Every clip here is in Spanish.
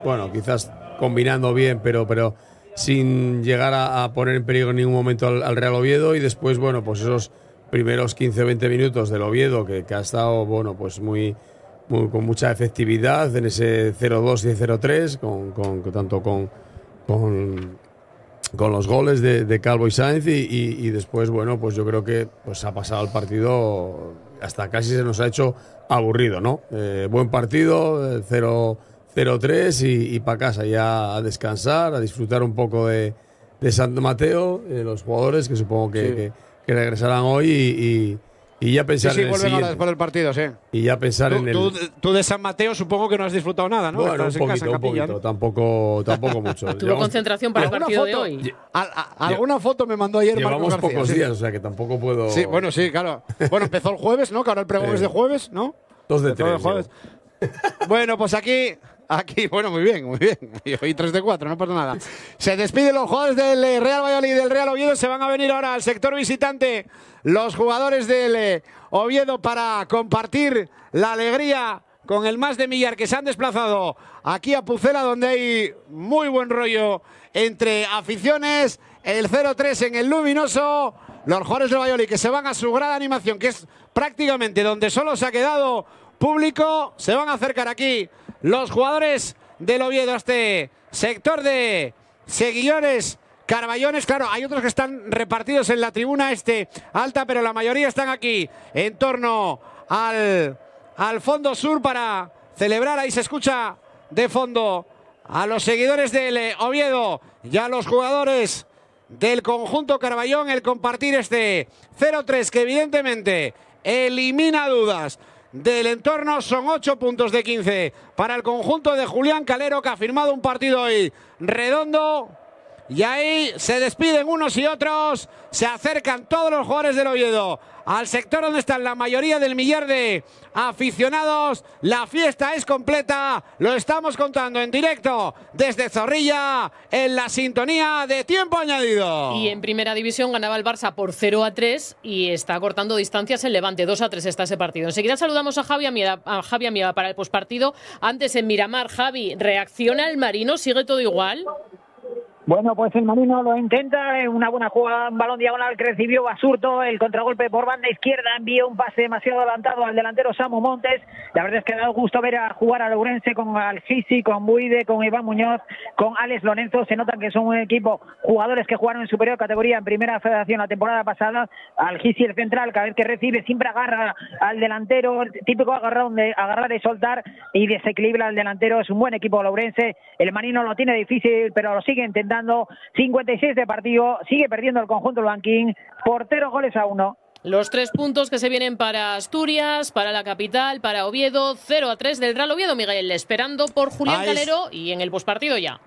bueno, quizás combinando bien, pero sin llegar a poner en peligro en ningún momento al Real Oviedo. Y después, bueno, pues esos primeros 15 o 20 minutos del Oviedo que ha estado, bueno, pues con mucha efectividad en ese 0-2 y 0-3, tanto con los goles de Calvo y Sainz y después, bueno, pues yo creo que pues ha pasado el partido, hasta casi se nos ha hecho aburrido, ¿no? Buen partido, 0-3 y para casa ya a descansar, a disfrutar un poco de San Mateo, los jugadores que supongo que regresarán hoy y ya pensar en el vuelven siguiente. ahora después del partido, sí. Y ya pensar en el... Tú de San Mateo supongo que no has disfrutado nada, ¿no? Bueno, un poquito, ¿no? Tampoco mucho. Tuvo concentración para el partido de hoy. Alguna foto me mandó ayer Marcos García. Llevamos pocos días, o sea que tampoco puedo... Sí, bueno, sí, claro. Bueno, empezó el jueves, ¿no? Que ahora el pregón es de jueves, ¿no? 2 de 3. Bueno, pues aquí, bueno, muy bien. Y hoy 3 de 4, no pasa nada. Se despiden los jugadores del Real Valladolid y del Real Oviedo. Se van a venir ahora al sector visitante los jugadores del Oviedo para compartir la alegría con el Mas de Millar, que se han desplazado aquí a Pucela, donde hay muy buen rollo entre aficiones. El 0-3 en el Luminoso. Los jugadores del Valladolid que se van a su grada animación, que es prácticamente donde solo se ha quedado público. Se van a acercar aquí los jugadores del Oviedo a este sector de seguidores Carballones. Claro, hay otros que están repartidos en la tribuna alta, pero la mayoría están aquí en torno al fondo sur para celebrar. Ahí se escucha de fondo a los seguidores del Oviedo y a los jugadores del conjunto Carballón el compartir 0-3 que evidentemente elimina dudas del entorno. Son 8 puntos de 15 para el conjunto de Julián Calero, que ha firmado un partido hoy redondo. Y ahí se despiden unos y otros. Se acercan todos los jugadores del Oviedo al sector donde están la mayoría del millar de aficionados. La fiesta es completa. Lo estamos contando en directo desde Zorrilla, en la sintonía de Tiempo Añadido. Y en primera división ganaba el Barça por 0-3 y está cortando distancias el Levante. 2-3 está ese partido. Enseguida saludamos a Javi Amieva para el pospartido. Antes en Miramar, Javi, ¿reacciona el Marino? ¿Sigue todo igual? Bueno, pues el Marino lo intenta, una buena jugada, un balón diagonal que recibió Basurto, el contragolpe por banda izquierda, envió un pase demasiado adelantado al delantero Samu Montes. La verdad es que da gusto ver a jugar al Ourense con Algisi, con Buide, con Iván Muñoz, con Alex Lorenzo. Se notan que son un equipo, jugadores que jugaron en superior categoría en primera federación la temporada pasada. Algisi, el central, cada vez que recibe siempre agarra al delantero, el típico agarrar y soltar, y desequilibra al delantero. Es un buen equipo el Ourense. El Marino lo tiene difícil, pero lo sigue intentando. 56 de partido, sigue perdiendo el conjunto blanquín por 0-1. Los 3 puntos que se vienen para Asturias, para la capital, para Oviedo. 0-3 del Real Oviedo, Miguel, esperando por Julián Calero y en el pospartido ya.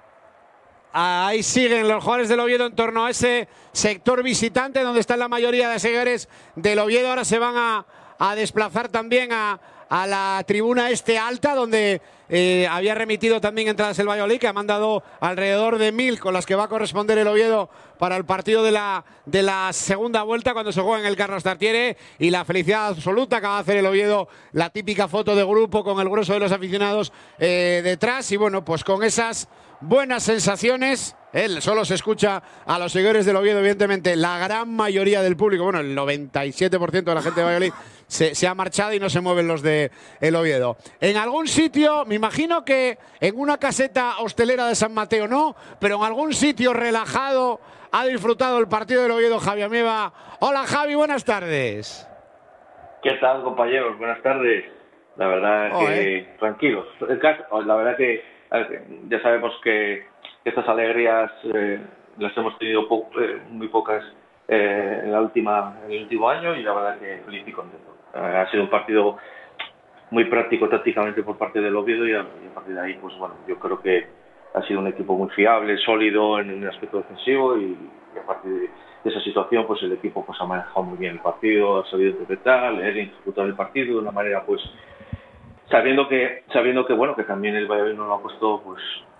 Ahí siguen los jugadores del Oviedo en torno a ese sector visitante donde están la mayoría de seguidores del Oviedo. Ahora se van a desplazar también a la tribuna alta, donde había remitido también entradas el Valladolid, que ha mandado alrededor de 1000 con las que va a corresponder el Oviedo para el partido de la segunda vuelta, cuando se juega en el Carlos Tartiere. Y la felicidad absoluta que va a hacer el Oviedo, la típica foto de grupo con el grueso de los aficionados detrás. Y bueno, pues con esas buenas sensaciones, él solo se escucha a los seguidores del Oviedo, evidentemente la gran mayoría del público, bueno, el 97% de la gente de Valladolid se ha marchado y no se mueven los de el Oviedo. En algún sitio, me imagino que en una caseta hostelera de San Mateo no, pero en algún sitio relajado ha disfrutado el partido del Oviedo Javi Amieva. Hola Javi, buenas tardes. ¿Qué tal, compañeros? Buenas tardes. La verdad que tranquilos. La verdad que ya sabemos que estas alegrías las hemos tenido muy pocas en el último año, y la verdad que feliz y contento. Ha sido un partido muy práctico tácticamente por parte del Oviedo, y a partir de ahí, pues bueno, yo creo que ha sido un equipo muy fiable, sólido en el aspecto defensivo, y a partir de esa situación, pues el equipo pues ha manejado muy bien el partido, ha sabido interpretar, leer y disfrutar el partido de una manera, pues sabiendo que bueno, que también el Valladolid no lo ha puesto pues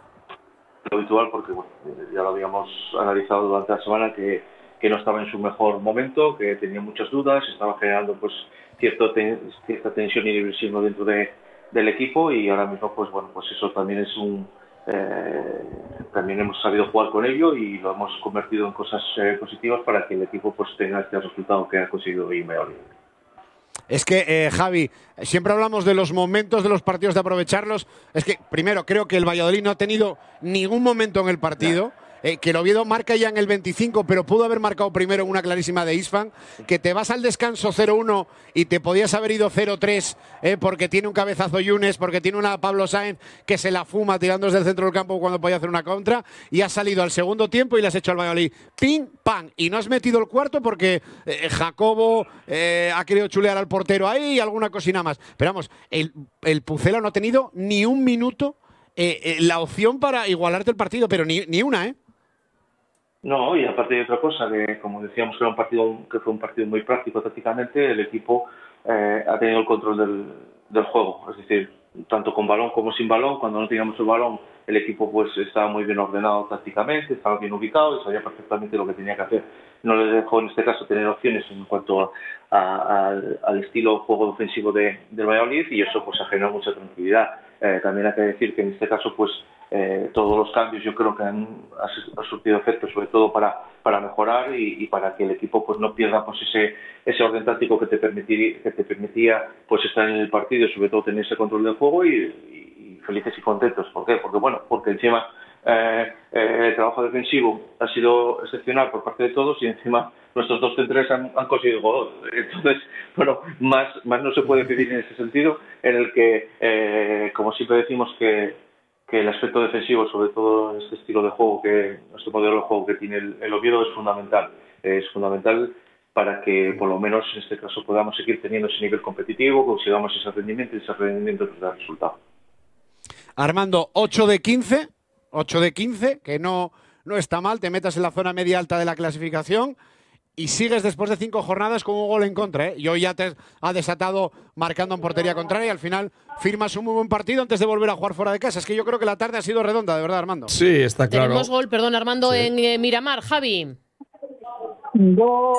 lo habitual, porque bueno, ya lo habíamos analizado durante la semana, que no estaba en su mejor momento, que tenía muchas dudas, estaba generando pues cierta tensión y nerviosismo dentro del equipo, y ahora mismo pues bueno, pues eso también es también hemos sabido jugar con ello y lo hemos convertido en cosas positivas para que el equipo pues tenga este resultado que ha conseguido hoy en Valladolid. Es que, Javi, siempre hablamos de los momentos de los partidos, de aprovecharlos. Es que, primero, creo que el Valladolid no ha tenido ningún momento en el partido. Que el Oviedo marca ya en el 25, pero pudo haber marcado primero en una clarísima de Isfan. Que te vas al descanso 0-1 y te podías haber ido 0-3 porque tiene un cabezazo Yunes, porque tiene una Pablo Sáenz que se la fuma tirando desde el centro del campo cuando podía hacer una contra. Y has salido al segundo tiempo y le has hecho al Valladolid ping, pam. Y no has metido el cuarto porque Jacobo ha querido chulear al portero ahí y alguna cosina más. Pero vamos, el Pucela no ha tenido ni un minuto la opción para igualarte el partido, pero ni una, ¿eh? No, y aparte de otra cosa, que como decíamos que fue un partido muy práctico tácticamente, el equipo ha tenido el control del juego, es decir, tanto con balón como sin balón. Cuando no teníamos el balón, el equipo pues estaba muy bien ordenado tácticamente, estaba bien ubicado y sabía perfectamente lo que tenía que hacer. No les dejó en este caso tener opciones en cuanto al estilo juego ofensivo del Valladolid, y eso pues ha generado mucha tranquilidad. También hay que decir que en este caso pues todos los cambios yo creo que han surtido efecto, sobre todo para mejorar y para que el equipo pues no pierda pues ese orden táctico que te permitía pues estar en el partido y sobre todo tener ese control del juego y felices y contentos. ¿Por qué? Porque encima el trabajo defensivo ha sido excepcional por parte de todos y encima nuestros dos centrales han conseguido gol. Entonces, bueno, más no se puede pedir en ese sentido, en el que, como siempre decimos, que el aspecto defensivo, sobre todo en este estilo de juego, este modelo de juego que tiene el Oviedo, es fundamental. Es fundamental para que, por lo menos en este caso, podamos seguir teniendo ese nivel competitivo, consigamos ese rendimiento y ese rendimiento nos da resultado. Armando, 8 de 15, que no está mal, te metas en la zona media alta de la clasificación y sigues después de 5 jornadas con un gol en contra, ¿eh? Y hoy ya te ha desatado marcando en portería contraria y al final firmas un muy buen partido antes de volver a jugar fuera de casa. Es que yo creo que la tarde ha sido redonda, de verdad, Armando. Sí, está claro. Tenemos gol, perdón, Armando, sí, en Miramar. Javi. Gol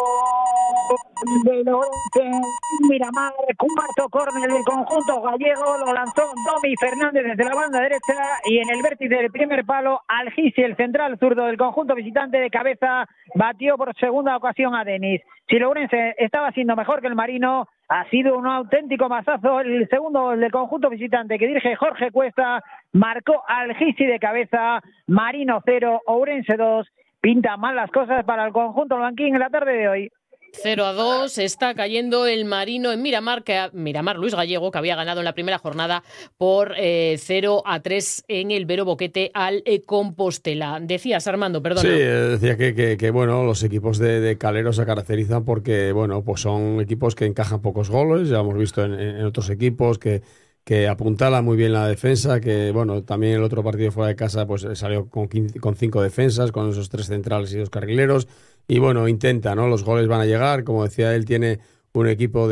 de Lorenzo Miramar, cuarto córner del conjunto gallego, lo lanzó Domi Fernández desde la banda derecha y en el vértice del primer palo, Algisi, el central zurdo del conjunto visitante, de cabeza batió por segunda ocasión a Denis. Si Lourenço estaba siendo mejor que el Marino, ha sido un auténtico mazazo el segundo del conjunto visitante que dirige Jorge Cuesta, marcó Algisi de cabeza, Marino 0, Ourense 2. Pinta mal las cosas para el conjunto albanquín en la tarde de hoy. 0-2, está cayendo el Marino en Miramar, Miramar Luis Gallego, que había ganado en la primera jornada por 0-3 en el Vero Boquete al Compostela. Decías, Armando, perdona. Sí, decía que bueno, los equipos de Calero se caracterizan porque bueno, pues son equipos que encajan pocos goles, ya hemos visto en otros equipos que apuntala muy bien la defensa, que bueno, también el otro partido fuera de casa pues salió con 5 defensas, con esos 3 centrales y 2 carrileros, y bueno, intenta, ¿no? Los goles van a llegar, como decía él, tiene un equipo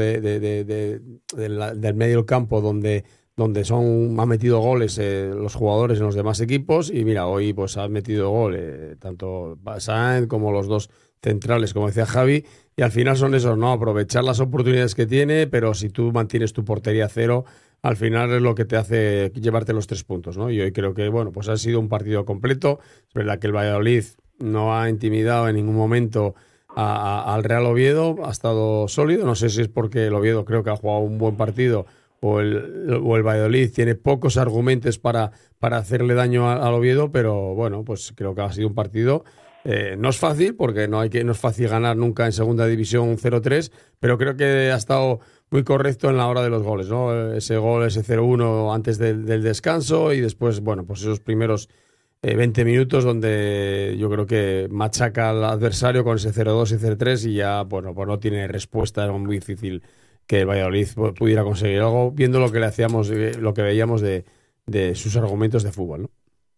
del medio del campo donde han metido goles los jugadores en los demás equipos, y mira, hoy pues ha metido gol tanto Sáenz como los 2 centrales, como decía Javi, y al final son esos, ¿no? Aprovechar las oportunidades que tiene, pero si tú mantienes tu portería 0, al final es lo que te hace llevarte los 3 puntos, ¿no? Y hoy creo que, bueno, pues ha sido un partido completo. Es verdad que el Valladolid no ha intimidado en ningún momento al Real Oviedo, ha estado sólido. No sé si es porque el Oviedo creo que ha jugado un buen partido o el Valladolid tiene pocos argumentos para hacerle daño al Oviedo, pero bueno, pues creo que ha sido un partido. No es fácil, porque no es fácil ganar nunca en segunda división 0-3, pero creo que ha estado muy correcto en la hora de los goles, ¿no? Ese gol, ese 0-1 antes del descanso, y después, bueno, pues esos primeros 20 minutos donde yo creo que machaca al adversario con ese 0-2 y 0-3 y ya, bueno, pues no tiene respuesta. Era muy difícil que el Valladolid pudiera conseguir algo, viendo lo que le hacíamos, lo que veíamos de sus argumentos de fútbol, ¿no?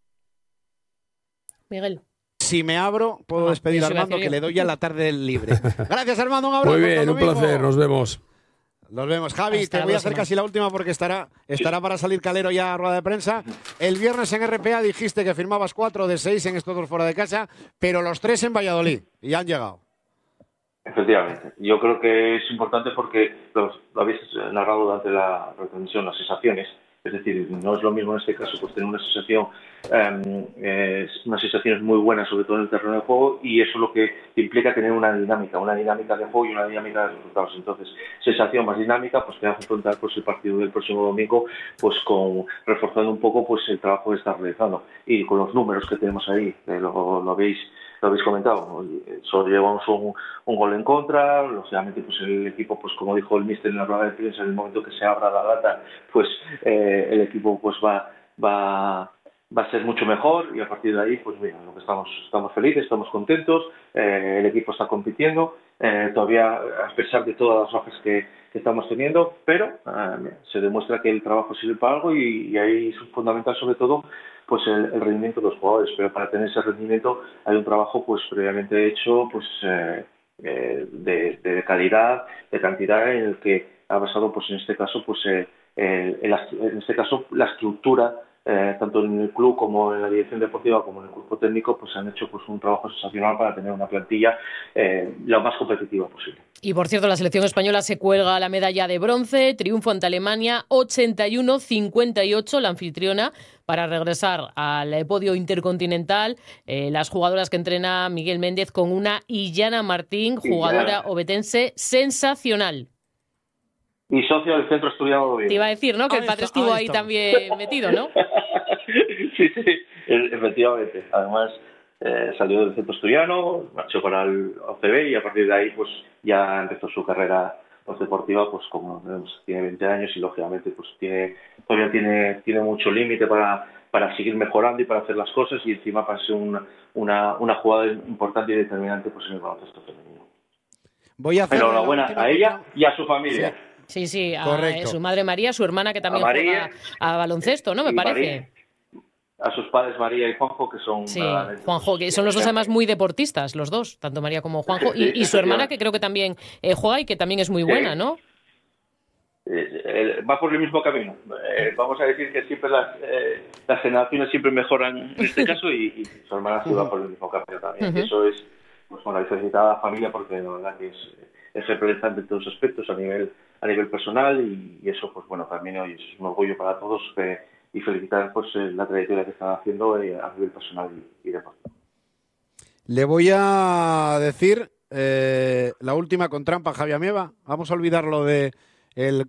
Miguel. Si me abro, puedo despedir a Armando, que le doy ya la tarde libre. Gracias, Armando, un abrazo. Muy bien, un placer, nos vemos. Nos vemos, Javi. Te voy a hacer casi la última porque estará para salir Calero ya a rueda de prensa. El viernes en RPA dijiste que firmabas 4 de 6 en estos 2 fuera de casa, pero los 3 en Valladolid, y han llegado. Efectivamente. Yo creo que es importante porque lo habéis narrado durante la retransmisión, las sensaciones, Es decir, no es lo mismo en este caso pues tener una sensación, unas sensaciones muy buenas, sobre todo en el terreno de juego, y eso es lo que implica tener una dinámica de juego y una dinámica de resultados. Entonces, sensación más dinámica, pues que va a afrontar pues el partido del próximo domingo, pues reforzando un poco pues el trabajo que está realizando y con los números que tenemos ahí, lo habéis comentado. Solo llevamos un gol en contra, lógicamente pues el equipo, pues como dijo el míster en la rueda de prensa, en el momento que se abra la lata, pues el equipo pues va a ser mucho mejor, y a partir de ahí pues mira, lo que estamos felices, estamos contentos, el equipo está compitiendo, todavía a pesar de todas las bajas que estamos teniendo, pero se demuestra que el trabajo sirve para algo, y ahí es fundamental sobre todo pues el rendimiento de los jugadores. Pero para tener ese rendimiento hay un trabajo pues previamente hecho pues de calidad, de cantidad, en el que ha basado pues en este caso pues la estructura, tanto en el club como en la dirección deportiva como en el cuerpo técnico, pues han hecho pues un trabajo sensacional para tener una plantilla lo más competitiva posible. Y por cierto, la selección española se cuelga la medalla de bronce, triunfo ante Alemania 81-58, la anfitriona, para regresar al podio intercontinental. Las jugadoras que entrena Miguel Méndez con una Illana Martín, jugadora obetense sensacional. Y socio del Centro Asturiano de Oviedo. Te iba a decir, ¿no? Que el padre estuvo ahí también metido, ¿no? Sí, efectivamente. Además, salió del Centro Asturiano, marchó para el OCB, y a partir de ahí pues ya empezó su carrera deportiva, pues como tiene 20 años y lógicamente pues todavía tiene mucho límite para seguir mejorando y para hacer las cosas, y encima para ser una jugada importante y determinante pues en el baloncesto femenino. Pero enhorabuena a ella y a su familia. Sí, a su madre María, su hermana que también juega a baloncesto, ¿no? Me parece. María, a sus padres María y Juanjo, que son... Sí, Juanjo, que son los dos además muy deportistas, los dos, tanto María como Juanjo, y su hermana, que creo que también juega y que también es muy buena, ¿no? Va por el mismo camino. Vamos a decir que siempre las generaciones siempre mejoran en este caso, y su hermana sí va por el mismo camino también. Eso es, pues bueno, hay felicitar a la familia, porque la verdad que es representante en todos los aspectos a nivel personal, y eso pues bueno, también hoy es un orgullo para todos, y felicitar pues la trayectoria que están haciendo a nivel personal y deportivo. Le voy a decir la última con trampa, Javi Amieva. Vamos a olvidar lo de el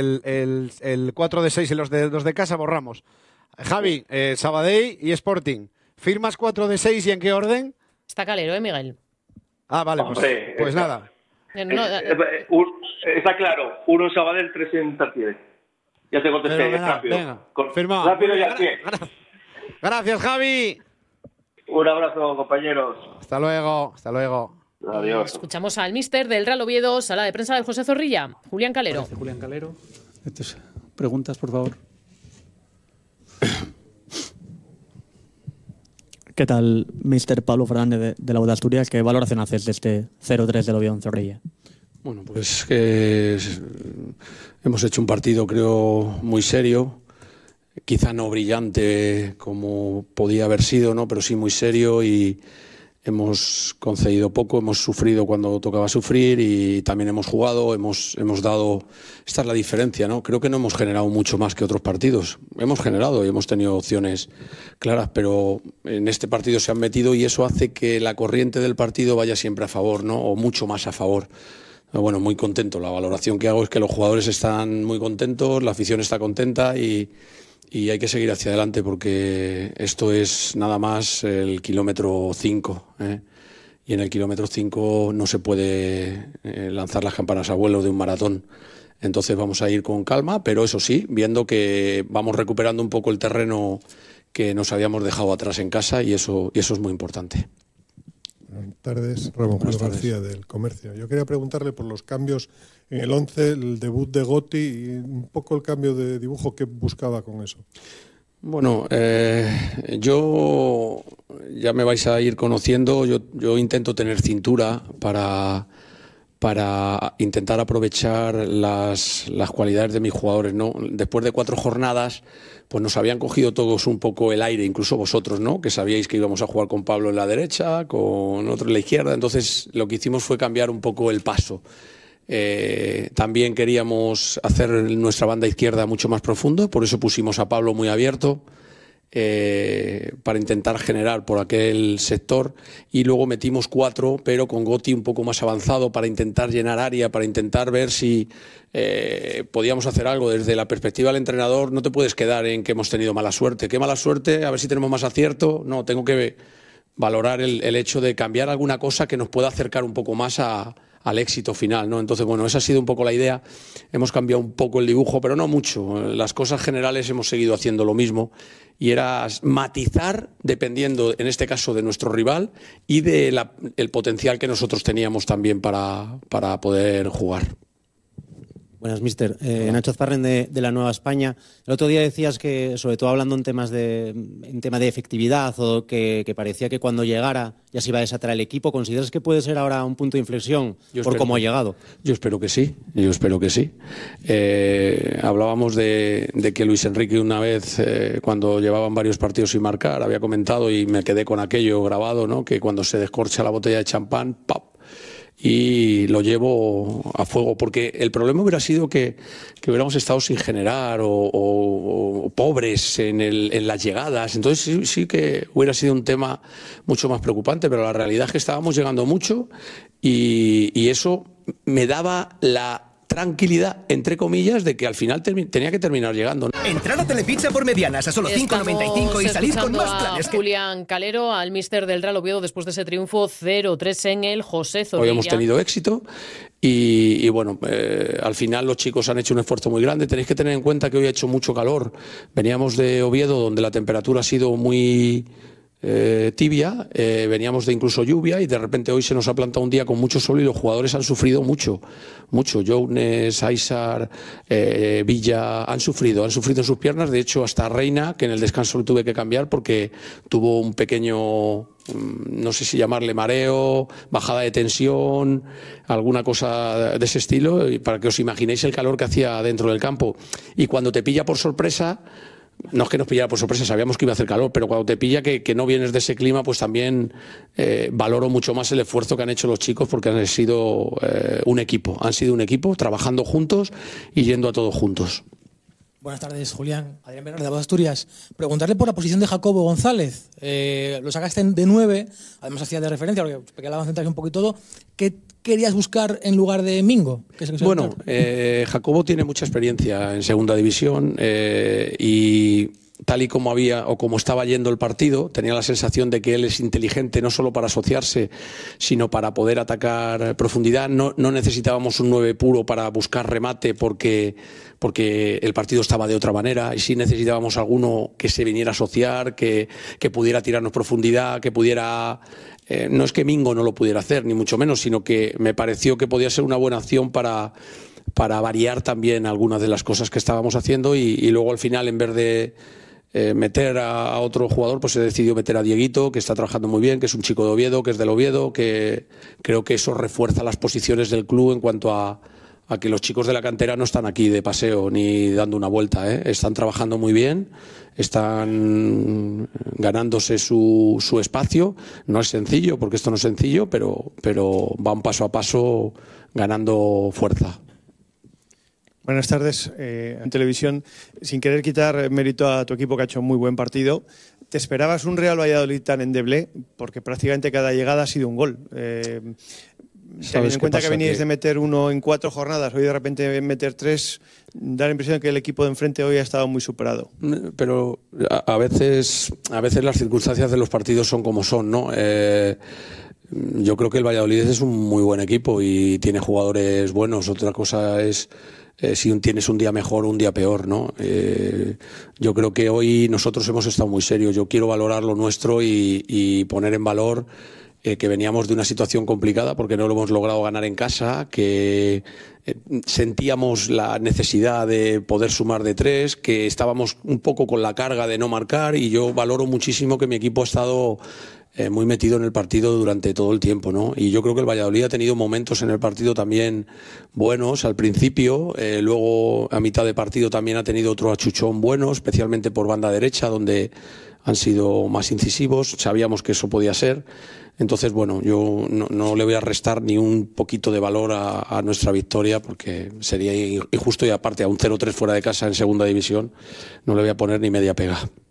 4 de 6 y los de casa, borramos. Javi, Sabadell y Sporting. ¿Firmas 4 de 6 y en qué orden? Está calero, Miguel? Ah, vale, hombre, pues nada. Está claro, 1 en Sabadell, 3 en Tartiere. Ya te contesté, rápido. Venga, firmado. Rápido y al pie. Gracias, Javi. Un abrazo, compañeros. Hasta luego. Adiós. Escuchamos al míster del Real Oviedo, sala de prensa del José Zorrilla, Julián Calero. Julián Calero. Preguntas, por favor. ¿Qué tal, míster Pablo Fernández de la U de Asturias? ¿Qué valoración haces de este 0-3 del Oviedo en Zorrilla? Bueno, pues que hemos hecho un partido, creo, muy serio, quizá no brillante como podía haber sido, ¿no? Pero sí muy serio, y hemos concedido poco, hemos sufrido cuando tocaba sufrir, y también hemos jugado, hemos dado. Esta es la diferencia, ¿no? Creo que no hemos generado mucho más que otros partidos. Hemos generado y hemos tenido opciones claras, pero en este partido se han metido, y eso hace que la corriente del partido vaya siempre a favor, ¿no? O mucho más a favor. Bueno, muy contento. La valoración que hago es que los jugadores están muy contentos, la afición está contenta, y hay que seguir hacia adelante, porque esto es nada más el kilómetro 5, y en el kilómetro 5 no se puede lanzar las campanas a vuelo de un maratón. Entonces vamos a ir con calma, pero eso sí, viendo que vamos recuperando un poco el terreno que nos habíamos dejado atrás en casa, y eso es muy importante. Buenas tardes, Ramón Julio García, del Comercio. Yo quería preguntarle por los cambios en el 11, el debut de Gotti, y un poco el cambio de dibujo que buscaba con eso. Bueno, yo ya me vais a ir conociendo. Yo intento tener cintura para intentar aprovechar las cualidades de mis jugadores, ¿no? Después de 4 jornadas, pues nos habían cogido todos un poco el aire, incluso vosotros, ¿no? Que sabíais que íbamos a jugar con Pablo en la derecha, con otro en la izquierda. Entonces lo que hicimos fue cambiar un poco el paso. También queríamos hacer nuestra banda izquierda mucho más profundo, por eso pusimos a Pablo muy abierto, para intentar generar por aquel sector, y luego metimos 4, pero con Gotti un poco más avanzado para intentar llenar área, para intentar ver si podíamos hacer algo. Desde la perspectiva del entrenador no te puedes quedar en que hemos tenido mala suerte. ¿Qué mala suerte? A ver si tenemos más acierto. No, tengo que valorar el hecho de cambiar alguna cosa que nos pueda acercar un poco más al éxito final, ¿no? Entonces, bueno, esa ha sido un poco la idea. Hemos cambiado un poco el dibujo, pero no mucho. Las cosas generales hemos seguido haciendo lo mismo, y era matizar dependiendo, en este caso, de nuestro rival y del potencial que nosotros teníamos también para poder jugar. Buenas, mister. Nacho Azparren de La Nueva España. El otro día decías que, sobre todo hablando en tema de efectividad, o que parecía que cuando llegara ya se iba a desatar el equipo. ¿Consideras que puede ser ahora un punto de inflexión por cómo ha llegado? Yo espero que sí, hablábamos de que Luis Enrique una vez, cuando llevaban varios partidos sin marcar, había comentado, y me quedé con aquello grabado, ¿no?, que cuando se descorcha la botella de champán, ¡pap!, y lo llevo a fuego, porque el problema hubiera sido que hubiéramos estado sin generar o pobres en las llegadas. Entonces sí que hubiera sido un tema mucho más preocupante, pero la realidad es que estábamos llegando mucho, y eso me daba la tranquilidad, entre comillas, de que al final tenía que terminar llegando. Entrar a Telepizza por medianas a solo 5,95 y salir con más planes. Julián Calero, al míster del Real Oviedo, después de ese triunfo 0-3 en el José Zorrilla. Hoy hemos tenido éxito y bueno, al final los chicos han hecho un esfuerzo muy grande. Tenéis que tener en cuenta que hoy ha hecho mucho calor. Veníamos de Oviedo, donde la temperatura ha sido muy tibia, veníamos de incluso lluvia, y de repente hoy se nos ha plantado un día con mucho sol, y los jugadores han sufrido mucho. Jounes, Aysar, Villa han sufrido en sus piernas. De hecho, hasta Reina, que en el descanso lo tuve que cambiar porque tuvo un pequeño, no sé si llamarle mareo, bajada de tensión, alguna cosa de ese estilo, y para que os imaginéis el calor que hacía dentro del campo. Y cuando te pilla por sorpresa, no es que nos pillara por sorpresa, sabíamos que iba a hacer calor, pero cuando te pilla que no vienes de ese clima, pues también valoro mucho más el esfuerzo que han hecho los chicos, porque han sido un equipo, trabajando juntos y yendo a todos juntos. Buenas tardes, Julián. Adrián Bernal, de Asturias. Preguntarle por la posición de Jacobo González. Lo sacaste de 9, además hacía de referencia, porque hablaba de un poco y todo. ¿Qué querías buscar en lugar de Mingo? Bueno, Jacobo tiene mucha experiencia en segunda división, y tal y como estaba yendo el partido, tenía la sensación de que él es inteligente no solo para asociarse, sino para poder atacar profundidad. No necesitábamos un 9 puro para buscar remate, porque el partido estaba de otra manera, y sí necesitábamos alguno que se viniera a asociar, que pudiera tirarnos profundidad, que pudiera... no es que Mingo no lo pudiera hacer, ni mucho menos, sino que me pareció que podía ser una buena acción para variar también algunas de las cosas que estábamos haciendo, y luego al final, en vez de meter a otro jugador, pues he decidido meter a Dieguito, que está trabajando muy bien, que es un chico de Oviedo, que es del Oviedo, que creo que eso refuerza las posiciones del club en cuanto a que los chicos de la cantera no están aquí de paseo ni dando una vuelta, están trabajando muy bien, están ganándose su espacio. No es sencillo, porque esto no es sencillo, pero van paso a paso ganando fuerza. Buenas tardes. En televisión, sin querer quitar mérito a tu equipo, que ha hecho un muy buen partido, ¿te esperabas un Real Valladolid tan endeble? Porque prácticamente cada llegada ha sido un gol. Teniendo en cuenta que veníais de meter 1 en 4 jornadas, hoy de repente meter 3, da la impresión de que el equipo de enfrente hoy ha estado muy superado. Pero a veces las circunstancias de los partidos son como son, ¿no? Yo creo que el Valladolid es un muy buen equipo y tiene jugadores buenos. Otra cosa es si tienes un día mejor o un día peor, ¿no? Yo creo que hoy nosotros hemos estado muy serios. Yo quiero valorar lo nuestro y poner en valor que veníamos de una situación complicada porque no lo hemos logrado ganar en casa, que sentíamos la necesidad de poder sumar de 3, que estábamos un poco con la carga de no marcar, y yo valoro muchísimo que mi equipo ha estado muy metido en el partido durante todo el tiempo, ¿no? Y yo creo que el Valladolid ha tenido momentos en el partido también buenos al principio, luego a mitad de partido también ha tenido otro achuchón bueno, especialmente por banda derecha, donde han sido más incisivos, sabíamos que eso podía ser. Entonces, bueno, yo no le voy a restar ni un poquito de valor a nuestra victoria porque sería injusto, y aparte a un 0-3 fuera de casa en segunda división no le voy a poner ni media pega.